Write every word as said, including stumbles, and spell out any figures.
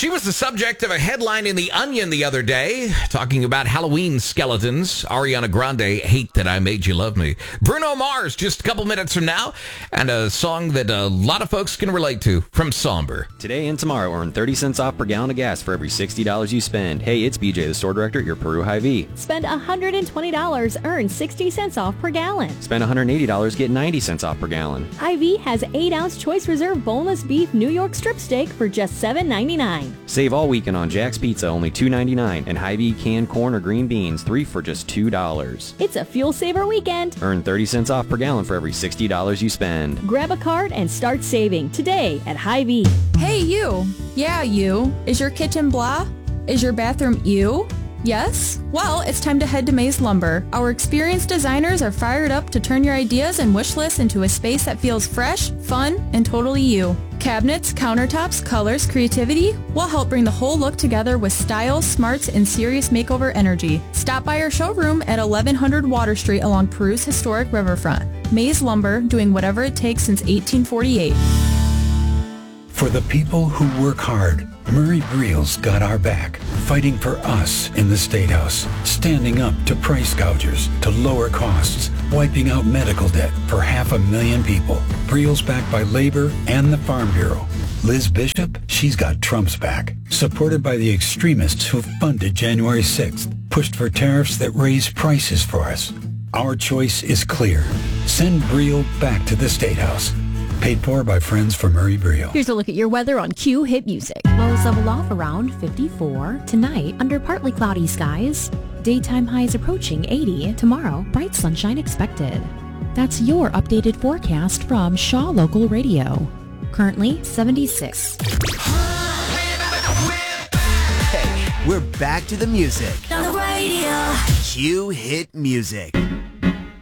She was the subject of a headline in The Onion the other day, talking about Halloween skeletons. Ariana Grande, Hate That I Made You Love Me. Bruno Mars, just a couple minutes from now, and a song that a lot of folks can relate to from Somber. Today and tomorrow, earn thirty cents off per gallon of gas for every sixty dollars you spend. Hey, it's B J, the store director at your Peru Hy-Vee. Spend one hundred twenty dollars, earn sixty cents off per gallon. Spend one hundred eighty dollars, get ninety cents off per gallon. Hy-Vee has eight ounce Choice Reserve boneless beef New York strip steak for just seven ninety-nine. Save all weekend on Jack's Pizza, only two ninety-nine, and Hy-Vee canned corn or green beans, three for just two dollars. It's a fuel saver weekend. Earn thirty cents off per gallon for every sixty dollars you spend. Grab a card and start saving today at Hy-Vee. Hey, you. Yeah, you. Is your kitchen blah? Is your bathroom you? Yes? Well, it's time to head to Maze Lumber. Our experienced designers are fired up to turn your ideas and wish lists into a space that feels fresh, fun, and totally you. Cabinets, countertops, colors, creativity, we'll help bring the whole look together with style, smarts, and serious makeover energy. Stop by our showroom at eleven hundred Water Street along Peru's historic riverfront. Maze Lumber, doing whatever it takes since eighteen forty-eight. For the people who work hard, Murray Briel's got our back, fighting for us in the State House, standing up to price gougers, to lower costs, wiping out medical debt for half a million people. Briel's backed by Labor and the Farm Bureau. Liz Bishop, she's got Trump's back, supported by the extremists who funded January sixth, pushed for tariffs that raise prices for us. Our choice is clear. Send Briel back to the State House. Paid for by friends for Murray Briel. Here's a look at your weather on Q Hit Music. Lows level off around fifty-four. Tonight, under partly cloudy skies. Daytime highs approaching eighty. Tomorrow, bright sunshine expected. That's your updated forecast from Shaw Local Radio. Currently, seventy-six. Hey, we're back to the music. On the radio. Q Hit Music.